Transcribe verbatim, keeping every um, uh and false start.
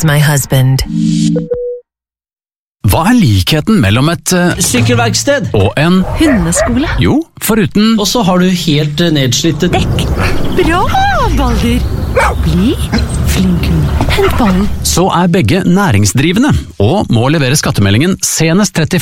is my husband. Hva er likheten mellom et uh, Sykkelverksted. og en Hundeskole. Jo, foruten Og så har du helt uh, nedslitte Dekk. Bra, Balder. Bli flink hund. Hent ballen. så er begge næringsdrivende og må levere skattemeldingen senest